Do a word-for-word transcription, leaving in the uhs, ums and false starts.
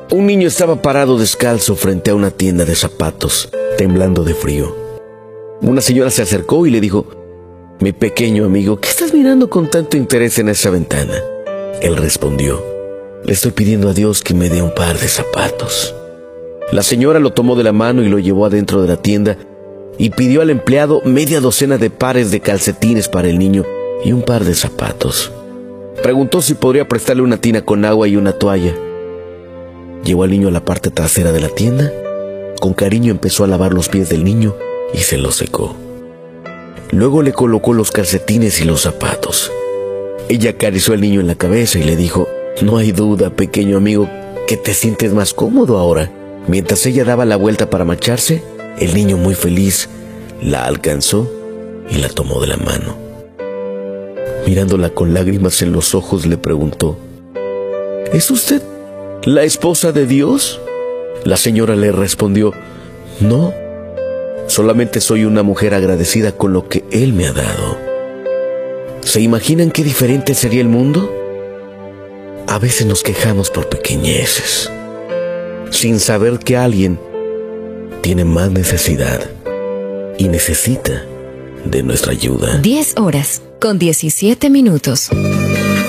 Un niño estaba parado descalzo frente a una tienda de zapatos, temblando de frío. Una señora se acercó y le dijo: «Mi pequeño amigo, ¿qué estás mirando con tanto interés en esa ventana?». Él respondió: «Le estoy pidiendo a Dios que me dé un par de zapatos». La señora lo tomó de la mano y lo llevó adentro de la tienda y pidió al empleado media docena de pares de calcetines para el niño y un par de zapatos. Preguntó si podría prestarle una tina con agua y una toalla. Llevó al niño a la parte trasera de la tienda. Con cariño empezó a lavar los pies del niño y se los secó. Luego le colocó los calcetines y los zapatos. Ella acarició al niño en la cabeza y le dijo: «No hay duda, pequeño amigo, que te sientes más cómodo ahora». Mientras ella daba la vuelta para marcharse, el niño, muy feliz, la alcanzó y la tomó de la mano. Mirándola con lágrimas en los ojos, le preguntó: «¿Es usted la esposa de Dios?». La señora le respondió: «No, solamente soy una mujer agradecida con lo que Él me ha dado». ¿Se imaginan qué diferente sería el mundo? A veces nos quejamos por pequeñeces, sin saber que alguien tiene más necesidad y necesita de nuestra ayuda. diez horas con diecisiete minutos.